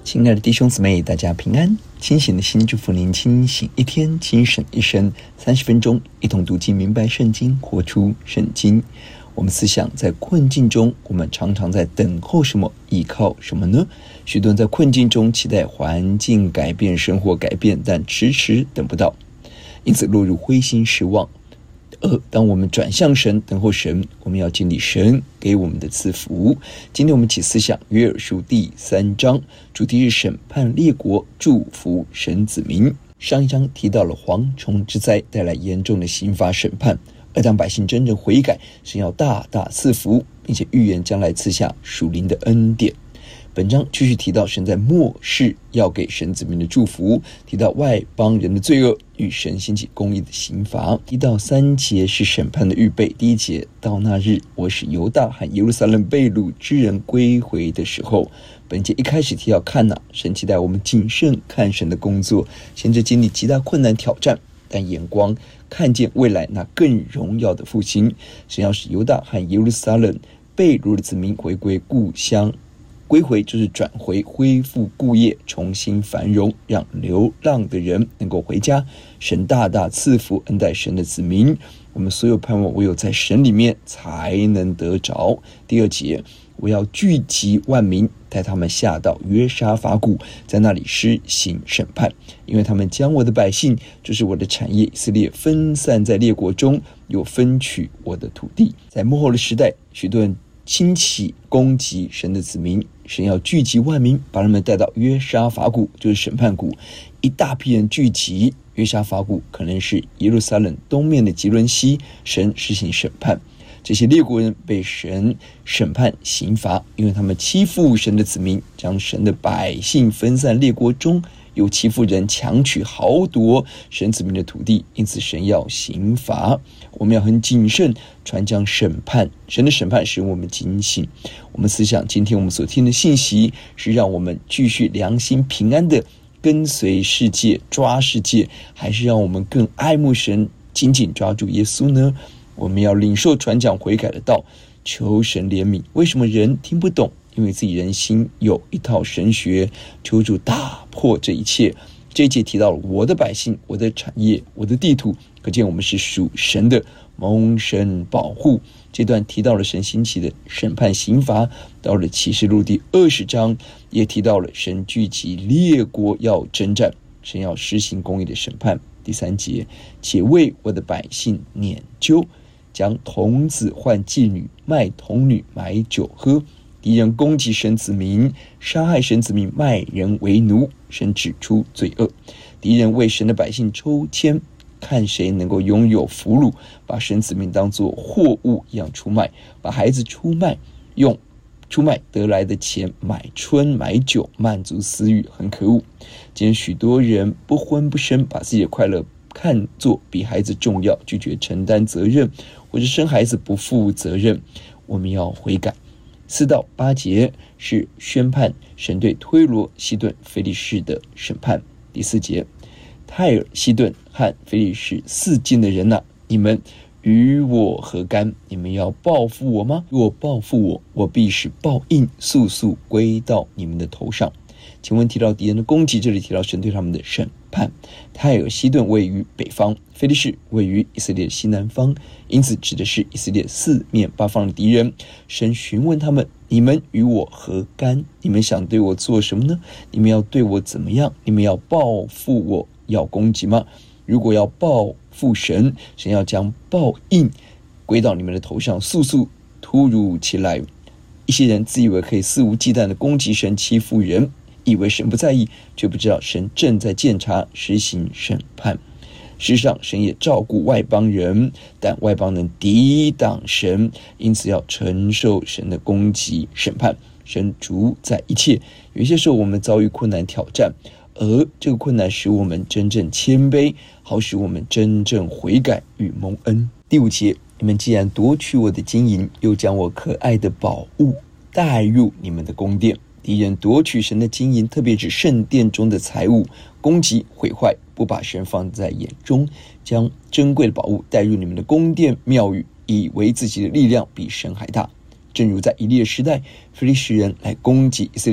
亲爱的弟兄姊妹，大家平安。清醒的心祝福您清醒一天，精神一生。30分钟，一同读经明白圣经，活出圣经。我们思想在困境中，我们常常在等候什么，依靠什么呢？许多人在困境中期待环境改变，生活改变，但迟迟等不到，因此落入灰心失望。当我们转向神，等候神，我们要经历神给我们的赐福。今天我们一起思想约珥书第3章，主题是审判列国，祝福神子民。上一章提到了蝗虫之灾带来严重的刑罚审判，而当百姓真正悔改，神要大大赐福，并且预言将来赐下属灵的恩典。本章继续提到神在末世要给神子民的祝福，提到外邦人的罪恶与神兴起公义的刑罚。1到3节是审判的预备。第1节，到那日，我使犹大和耶路撒冷被掳之人归回的时候。本节一开始提到看哪，神期待我们谨慎看神的工作，先是经历极大困难挑战，但眼光看见未来那更荣耀的复兴。神要使犹大和耶路撒冷被掳的子民回归故乡。归回就是转回，恢复故业，重新繁荣，让流浪的人能够回家。神大大赐福恩待神的子民，我们所有盼望唯有在神里面才能得着。第2节，我要聚集万民，带他们下到约沙法谷，在那里施行审判，因为他们将我的百姓，就是我的产业以色列，分散在列国中，又分取我的土地。在末后的时代，许多人兴起攻击神的子民，神要聚集万民，把他们带到约沙法谷，就是审判谷。一大批人聚集，约沙法谷可能是耶路撒冷东面的吉伦西，神施行审判。这些列国人被神审判刑罚，因为他们欺负神的子民，将神的百姓分散列国中，又欺负人，强取豪夺神子民的土地，因此神要刑罚。我们要很谨慎传讲审判，神的审判使我们警醒。我们思想今天我们所听的信息，是让我们继续良心平安的跟随世界，抓世界，还是让我们更爱慕神，紧紧抓住耶稣呢？我们要领受传讲悔改的道，求神怜悯。为什么人听不懂？因为自己人心有一套神学，求主打破这一切。这一节提到了我的百姓，我的产业，我的地土，可见我们是属神的，蒙神保护。这段提到了神兴起的审判刑罚。到了启示录第20章，也提到了神聚集列国要征战，神要施行公义的审判。第3节，且为我的百姓撵究，将童子换妓女，卖童女买酒喝。敌人攻击神子民，杀害神子民，卖人为奴。神指出罪恶，敌人为神的百姓抽签，看谁能够拥有俘虏，把神子民当作货物一样出卖，把孩子出卖，用出卖得来的钱买春买酒，满足私欲，很可恶。今天许多人不婚不生，把自己的快乐看作比孩子重要，拒绝承担责任，或者生孩子不负责任。我们要悔改。4到8节是宣判神对推罗、西顿、非利士的审判。第4节，泰尔、西顿和非利士四境的人哪，你们与我何干？你们要报复我吗？若报复我，我必使报应速速归到你们的头上。请问提到敌人的攻击，这里提到神对他们的审判。泰尔、西顿位于北方，非利士位于以色列的西南方，因此指的是以色列四面八方的敌人。神询问他们，你们与我何干？你们想对我做什么呢？你们要对我怎么样？你们要报复我，要攻击吗？如果要报复神，神要将报应归到你们的头上，速速突如其来。一些人自以为可以肆无忌惮的攻击神，欺负人，以为神不在意，却不知道神正在鉴察，实行审判。事实上，神也照顾外邦人，但外邦人抵挡神，因此要承受神的攻击审判。神主宰一切，有一些时候我们遭遇困难挑战，而这个困难使我们真正谦卑，好使我们真正悔改与蒙恩。第5节，你们既然夺取我的金银，又将我可爱的宝物带入你们的宫殿。敌人夺取神的金银，特别指圣殿中的财物，攻击毁坏，不把神放在眼中，将珍贵的宝物带入你们的宫殿庙宇，以为自己的力量比神还大。正如在以利的时代，非利士人来攻击以色列人，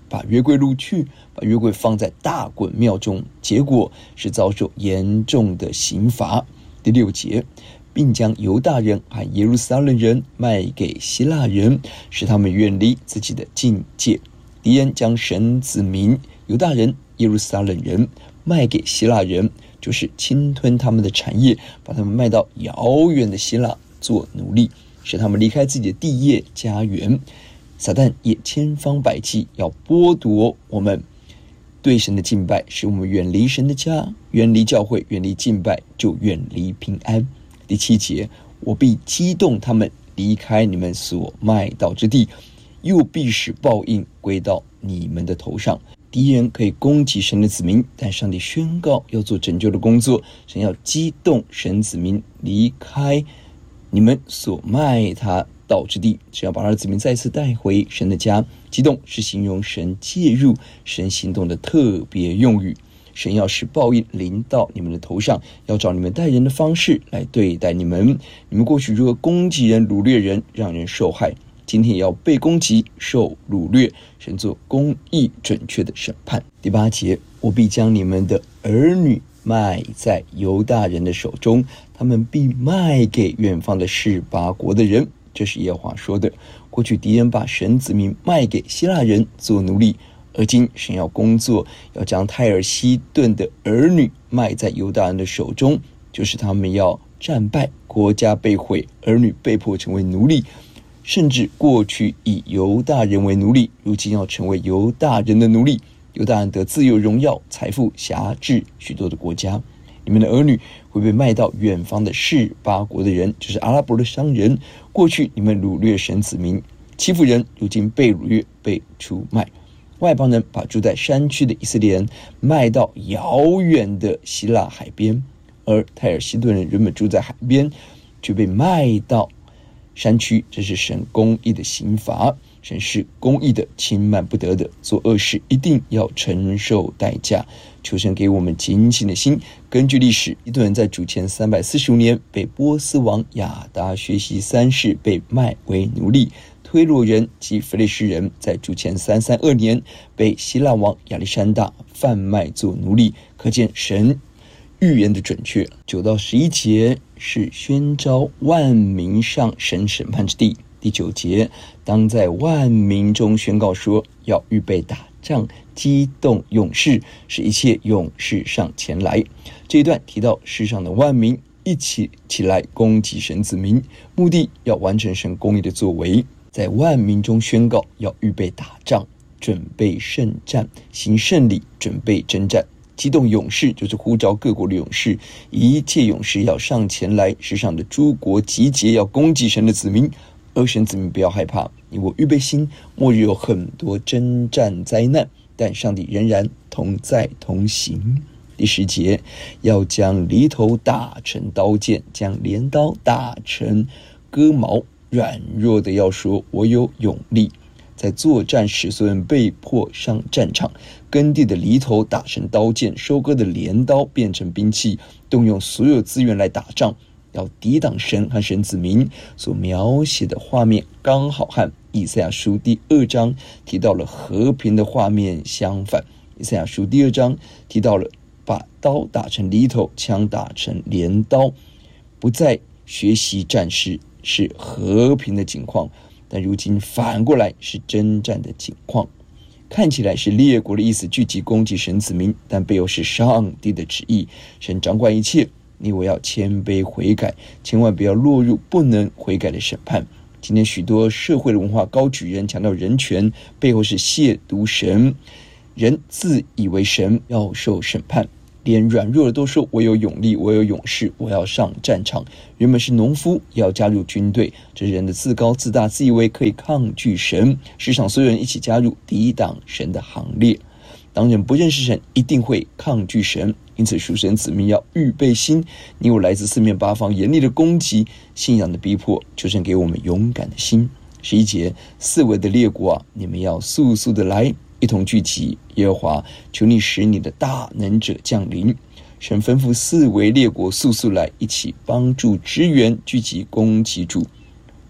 把约柜掳去，把约柜放在大衮庙中，结果是遭受严重的刑罚。第6节，并将犹大人和耶路撒冷人卖给希腊人，使他们远离自己的境界。敌人将神子民犹大人、耶路撒冷人卖给希腊人，就是侵吞他们的产业，把他们卖到遥远的希腊做奴隶，使他们离开自己的地业家园。撒旦也千方百计要剥夺我们对神的敬拜，使我们远离神的家，远离教会，远离敬拜，就远离平安。第7节，我必激动他们离开你们所卖到之地，又必使报应归到你们的头上。敌人可以攻击神的子民，但上帝宣告要做拯救的工作，神要激动神子民离开你们所卖他到之地，只要把他的子民再次带回神的家。激动是形容神介入、神行动的特别用语。神要使报应临到你们的头上，要照你们待人的方式来对待你们。你们过去如何攻击人、掳掠人，让人受害，今天也要被攻击、受掳掠，神做公义准确的审判。第8节，我必将你们的儿女卖在犹大人的手中，他们必卖给远方的示巴国的人。这是耶和华说的。过去敌人把神子民卖给希腊人做奴隶，而今神要工作，要将泰尔西顿的儿女卖在犹大人的手中，就是他们要战败，国家被毁，儿女被迫成为奴隶，甚至过去以犹大人为奴隶，如今要成为犹大人的奴隶。犹大人得自由、荣耀、财富，辖制许多的国家。你们的儿女会被卖到远方的示巴国的人，就是阿拉伯的商人。过去你们掳掠神子民，欺负人，如今被掳掠，被出卖。外邦人把住在山区的以色列人卖到遥远的希腊海边，而泰尔西顿人原本住在海边，却被卖到山区。这是神公义的刑罚，神是公义的，轻慢不得的，做恶事一定要承受代价。求神给我们警醒的心。根据历史，西顿人在主前345年被波斯王亚达薛西3世被卖为奴隶，推罗人及非利士人在主前332年被希腊王亚历山大贩卖做奴隶。可见神预言的准确。9到11节是宣召万民上神审判之地。第9节，当在万民中宣告说，要预备打仗，激动勇士，使一切勇士上前来。这一段提到世上的万民一起来攻击神子民，目的要完成神公义的作为。在万民中宣告要预备打仗，准备圣战，行圣礼，准备征战。激动勇士就是呼召各国的勇士，一切勇士要上前来，世上的诸国集结，要攻击神的子民。而神子民不要害怕，你我预备心，末日有很多征战灾难，但上帝仍然同在同行。第10节，要将犁头打成刀剑，将镰刀打成割毛，软弱的要说，我有勇力。在作战时，所有人被迫上战场，耕地的犁头打成刀剑，收割的镰刀变成兵器，动用所有资源来打仗，要抵挡神和神子民所描写的画面，刚好和以赛亚书第2章提到了和平的画面相反。以赛亚书第2章提到了把刀打成犁头，枪打成镰刀，不再学习战事，是和平的景况，但如今反过来是征战的景况。看起来是列国的意思聚集攻击神子民，但背后是上帝的旨意。神掌管一切，你我要谦卑悔改，千万不要落入不能悔改的审判。今天许多社会的文化高举人，强调人权，背后是亵渎神。人自以为神，要受审判。连软弱的都说我有勇力，我有勇士，我要上战场。原本是农夫，也要加入军队。这是人的自高自大，自以为可以抗拒神。世上所有人一起加入抵挡神的行列。当人不认识神，一定会抗拒神。因此属神子民要预备心。你我来自四面八方严厉的攻击，信仰的逼迫，求神给我们勇敢的心。11节，四围的列国啊，你们要速速的来，一同聚集。耶和华，求你使你的大能者降临。神吩咐四围列国速速来，一起帮助支援，聚集攻击主。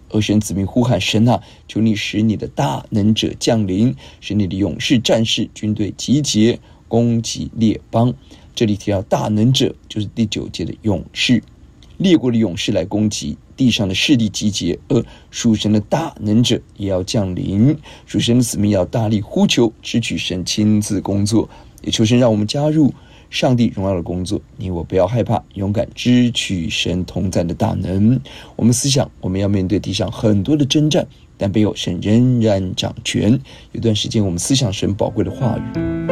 而神子民呼喊神啊，求你使你的大能者降临，使你的勇士战士军队集结，攻击列邦。这里提到大能者，就是第9节的勇士，列国的勇士来攻击，地上的势力集结，而属神的大能者也要降临，属神的子民要大力呼求，支取神亲自工作，也求神让我们加入上帝荣耀的工作，你我不要害怕，勇敢支取神同在的大能。我们思想，我们要面对地上很多的征战，但背后神仍然掌权。有段时间我们思想神宝贵的话语，